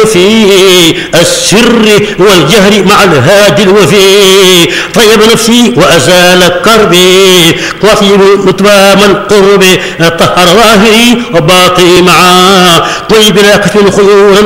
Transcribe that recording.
في السر والجهر مع الهادي الوفي. طيب نفسي وأزال كربي وطيب نتبى من قربي طهر ظاهري وباطني معا طيب لا كفل خيولا